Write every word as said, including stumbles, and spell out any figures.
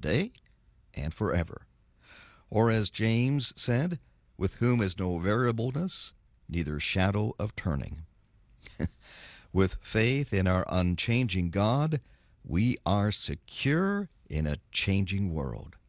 today and forever. Or as James said, with whom is no variableness, neither shadow of turning. With faith in our unchanging God, we are secure in a changing world.